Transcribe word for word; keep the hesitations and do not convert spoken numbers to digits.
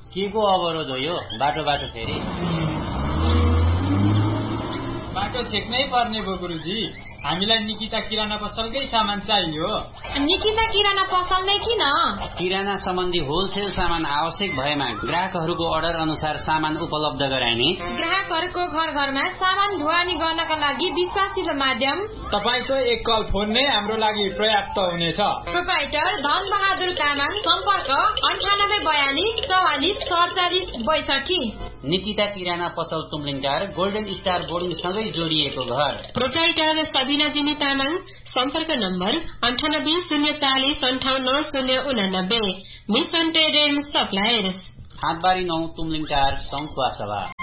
के को अवरोध हो यो? बाटो बाटो फेरि बाटो छेक्नै पर्ने भयो गुरुजी। हामीलाई निकिता किराना पसलकै सामान चाहियो। निकिता किराना पसल नै किन? किराना सम्बन्धी होलसेल सामान आवश्यक भएमा ग्राहकहरूको अर्डर अनुसार सामान उपलब्ध गराइने, ग्राहकहरूको घर घरमा सामान ढुवानी गर्नका लागि विश्वासिलो माध्यम। तपाईको एक कल फोन नै हाम्रो लागि पर्याप्त हुनेछ। प्रोप्राइटर धन बहादुर तामाङ, सम्पर्क अन्ठानब्बे बयालिस चौवालिस सडचालिस बैसठी। निकिता किराना पसल तुमलिङटार गोल्डन स्टार बोर्डिङ सँगै जोडिएको घर। प्रोप्राइटर सबिना जिनी तामाङ, सम्पर्क नम्बर अन्ठानब्बे शून्य चालिस अन्ठाउन्न शून्य उनानब्बे। मिसन ट्रेड एन्ड सप्लायर्स, हातबारी नौ तुमलिङटार सङ्खुवा सभा।